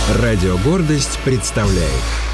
Радио «Гордость» представляет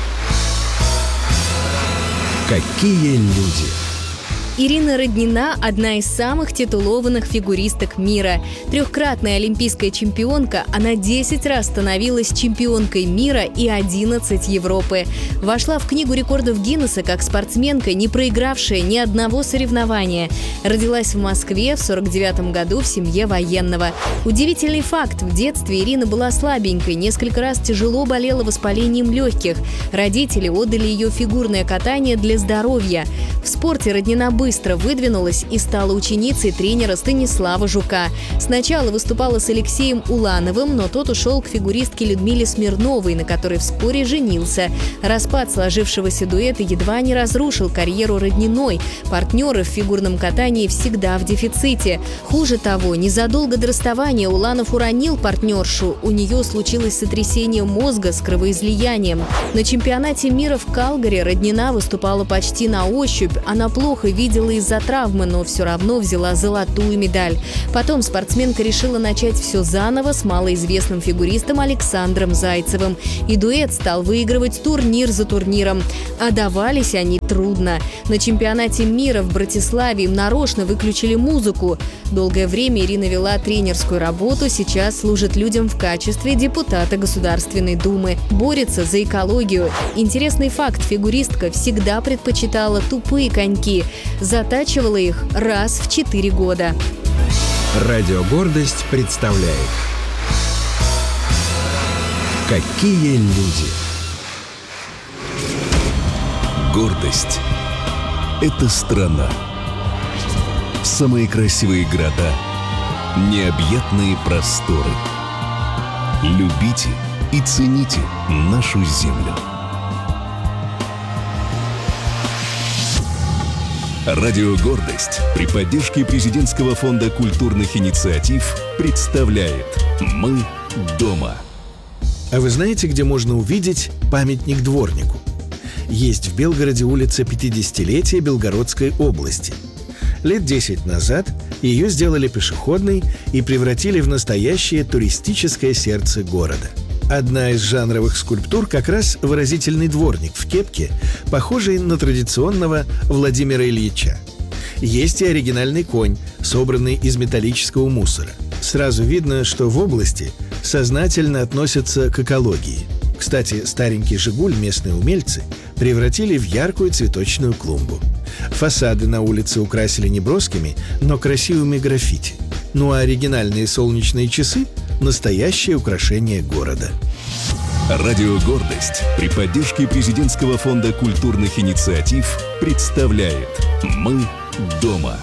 «Какие люди». Ирина Роднина – одна из самых титулованных фигуристок мира. Трехкратная олимпийская чемпионка, она 10 раз становилась чемпионкой мира и 11 Европы. Вошла в Книгу рекордов Гиннесса как спортсменка, не проигравшая ни одного соревнования. Родилась в Москве в 1949 году в семье военного. Удивительный факт – в детстве Ирина была слабенькой, несколько раз тяжело болела воспалением легких. Родители отдали ее в фигурное катание для здоровья. В спорте Роднина быстро выдвинулась и стала ученицей тренера Станислава Жука. Сначала выступала с Алексеем Улановым, но тот ушел к фигуристке Людмиле Смирновой, на которой вскоре женился. Распад сложившегося дуэта едва не разрушил карьеру Родниной. Партнеры в фигурном катании всегда в дефиците. Хуже того, незадолго до расставания Уланов уронил партнершу. У нее случилось сотрясение мозга с кровоизлиянием. На чемпионате мира в Калгари Роднина выступала почти на ощупь. Она плохо видела из-за травмы, но все равно взяла золотую медаль. Потом спортсменка решила начать все заново с малоизвестным фигуристом Александром Зайцевым. И дуэт стал выигрывать турнир за турниром. А давались они трудно. На чемпионате мира в Братиславе им нарочно выключили музыку. Долгое время Ирина вела тренерскую работу, сейчас служит людям в качестве депутата Государственной Думы. Борется за экологию. Интересный факт: фигуристка всегда предпочитала тупые коньки. Затачивала их раз в 4 года. Радио «Гордость» представляет «Какие люди». Гордость – это страна. Самые красивые города, необъятные просторы. Любите и цените нашу землю. Радио «Гордость» при поддержке Президентского фонда культурных инициатив представляет «Мы дома». А вы знаете, где можно увидеть памятник дворнику? Есть в Белгороде улица 50-летия Белгородской области. Лет 10 назад ее сделали пешеходной и превратили в настоящее туристическое сердце города. Одна из жанровых скульптур как раз выразительный дворник в кепке, похожий на традиционного Владимира Ильича. Есть и оригинальный конь, собранный из металлического мусора. Сразу видно, что в области сознательно относятся к экологии. Кстати, старенький «Жигуль» местные умельцы превратили в яркую цветочную клумбу. Фасады на улице украсили не броскими, но красивыми граффити. Ну а оригинальные солнечные часы – настоящее украшение города. Радио «Гордость» при поддержке Президентского фонда культурных инициатив представляет «Мы дома».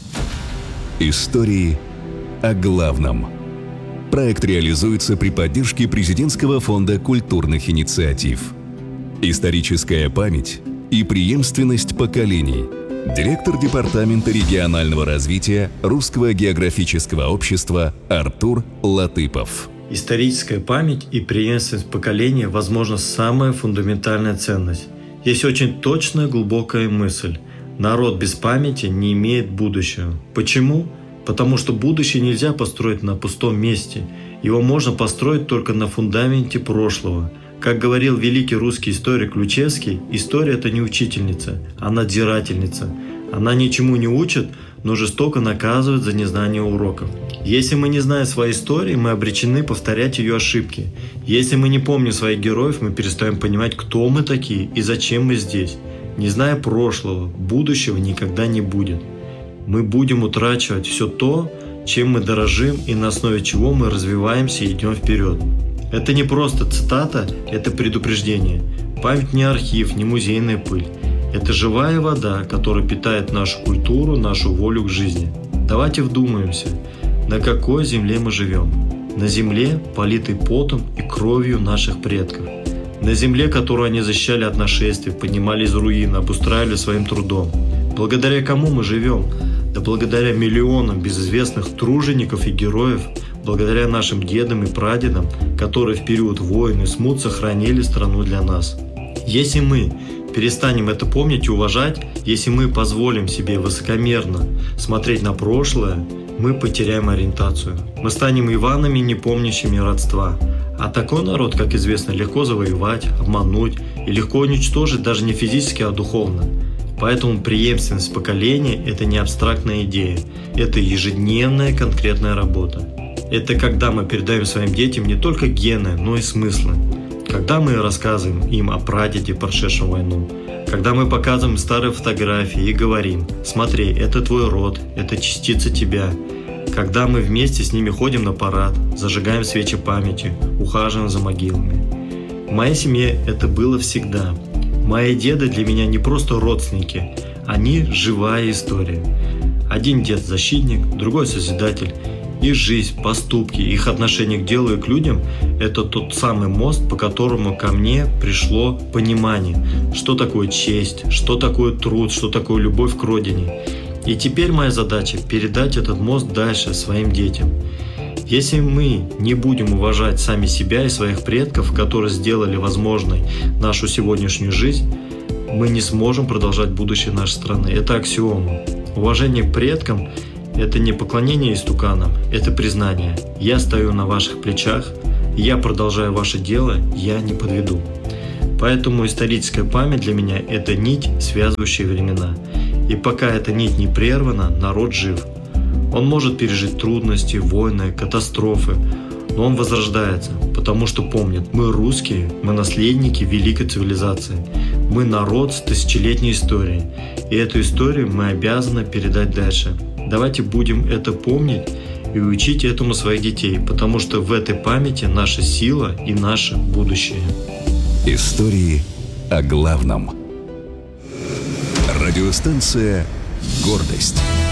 Истории о главном. Проект реализуется при поддержке Президентского фонда культурных инициатив. Историческая память и преемственность поколений. Директор Департамента регионального развития Русского географического общества Артур Латыпов. Историческая память и преемственность поколения, возможно, самая фундаментальная ценность. Есть очень точная глубокая мысль. Народ без памяти не имеет будущего. Почему? Потому что будущее нельзя построить на пустом месте. Его можно построить только на фундаменте прошлого. Как говорил великий русский историк Ключевский, история – это не учительница, а надзирательница. Она ничему не учит, но жестоко наказывает за незнание уроков. Если мы не знаем своей истории, мы обречены повторять ее ошибки. Если мы не помним своих героев, мы перестаем понимать, кто мы такие и зачем мы здесь. Не зная прошлого, будущего никогда не будет. Мы будем утрачивать все то, чем мы дорожим и на основе чего мы развиваемся и идем вперед. Это не просто цитата, это предупреждение. Память не архив, не музейная пыль. Это живая вода, которая питает нашу культуру, нашу волю к жизни. Давайте вдумаемся, на какой земле мы живем. На земле, политой потом и кровью наших предков. На земле, которую они защищали от нашествий, поднимали из руин, обустраивали своим трудом. Благодаря кому мы живем? Да благодаря миллионам безызвестных тружеников и героев, благодаря нашим дедам и прадедам, которые в период войн и смут сохранили страну для нас. Если мы перестанем это помнить и уважать, если мы позволим себе высокомерно смотреть на прошлое, мы потеряем ориентацию. Мы станем Иванами, не помнящими родства. А такой народ, как известно, легко завоевать, обмануть и легко уничтожить даже не физически, а духовно. Поэтому преемственность поколения – это не абстрактная идея, это ежедневная конкретная работа. Это когда мы передаем своим детям не только гены, но и смыслы. Когда мы рассказываем им о прадеде, прошедшем войну. Когда мы показываем старые фотографии и говорим: смотри, это твой род, это частица тебя. Когда мы вместе с ними ходим на парад, зажигаем свечи памяти, ухаживаем за могилами. В моей семье это было всегда. Мои деды для меня не просто родственники, они живая история. Один дед защитник, другой созидатель. Их жизнь, поступки, их отношение к делу и к людям – это тот самый мост, по которому ко мне пришло понимание, что такое честь, что такое труд, что такое любовь к родине. И теперь моя задача – передать этот мост дальше своим детям. Если мы не будем уважать сами себя и своих предков, которые сделали возможной нашу сегодняшнюю жизнь, мы не сможем продолжать будущее нашей страны. Это аксиома. Уважение к предкам – это не поклонение истуканам, это признание. Я стою на ваших плечах, я продолжаю ваше дело, я не подведу. Поэтому историческая память для меня – это нить, связывающая времена. И пока эта нить не прервана, народ жив. Он может пережить трудности, войны, катастрофы, но он возрождается, потому что помнит: мы русские, мы наследники великой цивилизации. Мы народ с тысячелетней историей, и эту историю мы обязаны передать дальше. Давайте будем это помнить и учить этому своих детей, потому что в этой памяти наша сила и наше будущее. Истории о главном. Радиостанция «Гордость».